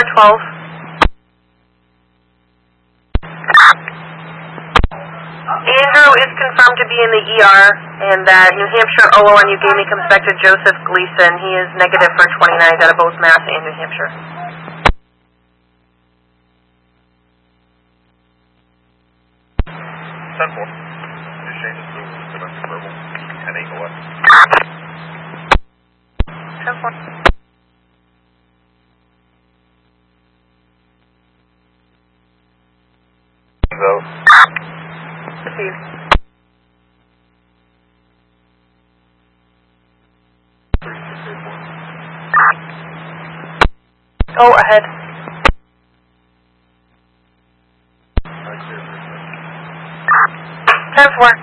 12. Andrew is confirmed to be in the ER, and that New Hampshire OON you gave me comes back to Joseph Gleason. He is negative for 29 out of both Mass and New Hampshire. Oh, ahead. Ten four.